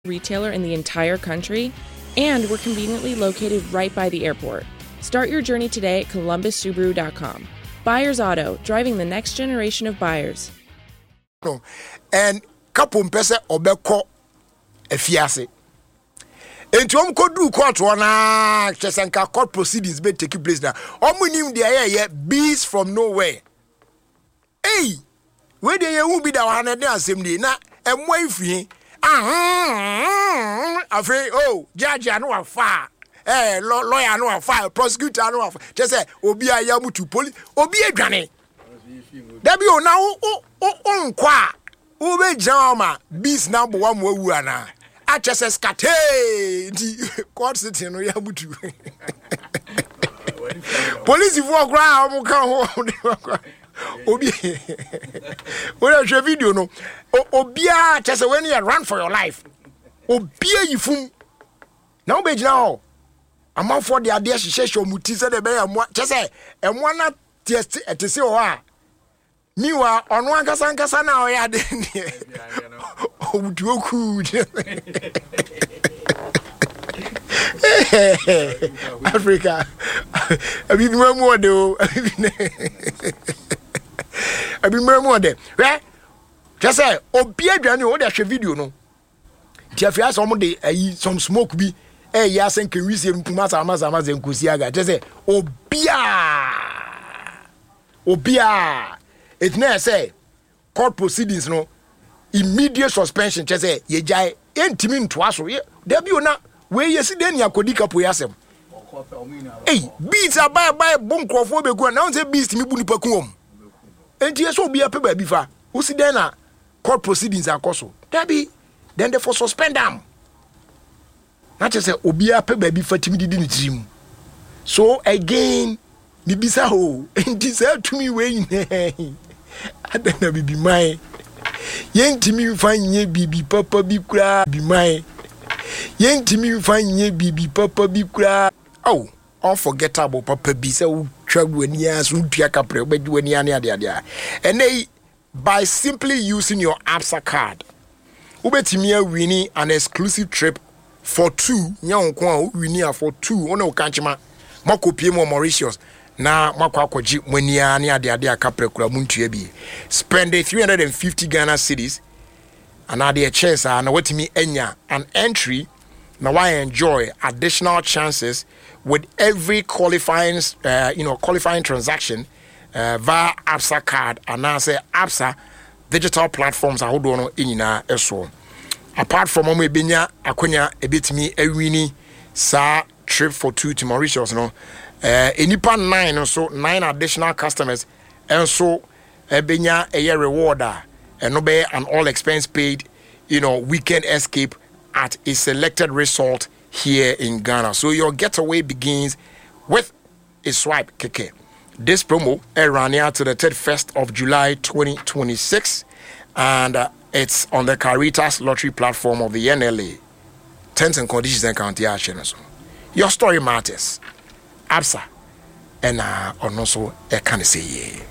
retailer in the entire country, and we're conveniently located right by the airport. Start your journey today at columbussubaru.com. Buyers Auto, driving the next generation of buyers. And couple pese obeko efiase. Entom kodu court wana chesenka court proceedings be take place now. Omunim de bees from nowhere. Hey, where dey you be da wana dey asem dey na emwa ifie. Afraid, oh, judge no afa. Lawyer no afa, prosecutor no afa. Just say obi ayamu to police, obi adwane. Dabi o na o kwa. Ube jama beast number 1 wu ana. Achese skate di court sitting no yabutu. Police for gra o kan ho. Obi when I video no obia chese when you run for your life obia yifum na o be gina ho amafo de ade hihye muti se de be ya mo chese emo na test etese ho a niwa ono ankasa na o ya de ne obutu oku Africa abi mo de o abi mo de right just say obi adwane o de hwe video no tia fia so mo de ayi some smoke bi ya sen can we see mpuma amaza nkosi aga just say obia it na say court proceedings no immediate suspension just say ye jai entimi ntoa so da bi ona we yesi den yakodi kapo yasem hey beats abai bonkrofo be go na say beast mi bu nipa kuom enti yeso obia pe ba bi fa usi den na court proceedings akoso da bi then they for suspend them. Not just say obia pe ba bi fa timi didi ni trim. So again mi bisa ho enti say to me we adana bibi mai yentimi fa nye bibi papa bi kura bi mai yentimi fa nye bibi papa bi kura oh unforgettable papa bi say twa wani as untua kapre obedi wani ane ade and they by simply using your ABSA card ubetimi wini an exclusive trip for 2 nyanko a wini for 2 ona o kanchima makopie mo Mauritius na makwakoji wani ane ade kapre kura muntua bi spend 350 Ghana cedis and at the chance na wetimi enya an entry now I enjoy additional chances with every qualifying transaction via ABSA card and now say ABSA digital platforms hold on in eso. Apart from omo ebenya akonya ebetimi awini sa trip for 2 to Mauritius no enipa 9 so 9 additional customers and so ebenya a rewarder and no be an all expense paid weekend escape at a selected resort here in Ghana. So your getaway begins with a swipe keke. This promo ran here to the 31st of July 2026 and it's on the Caritas lottery platform of the NLA. Terms and conditions and county action. Your story matters. ABSA and also I can say yeah.